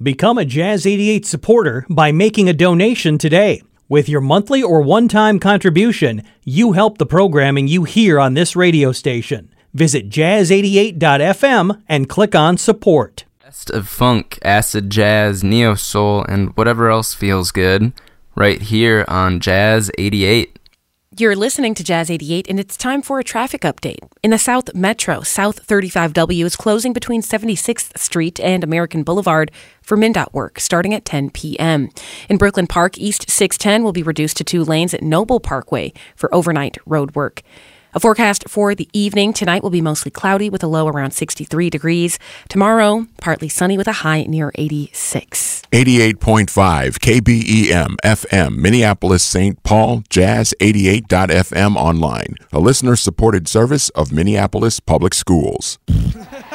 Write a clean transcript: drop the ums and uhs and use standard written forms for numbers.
Become a Jazz 88 supporter by making a donation today. With your monthly or one-time contribution, you help the programming you hear on this radio station. Visit jazz88.fm and click on support. Best of funk, acid jazz, neo soul, and whatever else feels good, right here on Jazz 88. You're listening to Jazz 88, and it's time for a traffic update. In the South Metro, South 35W is closing between 76th Street and American Boulevard for MnDOT work starting at 10 p.m. In Brooklyn Park, East 610 will be reduced to 2 lanes at Noble Parkway for overnight road work. A forecast for the evening tonight will be mostly cloudy with a low around 63 degrees. Tomorrow, partly sunny with a high near 86. 88.5 KBEM FM, Minneapolis, St. Paul, Jazz88.fm online, a listener-supported service of Minneapolis Public Schools.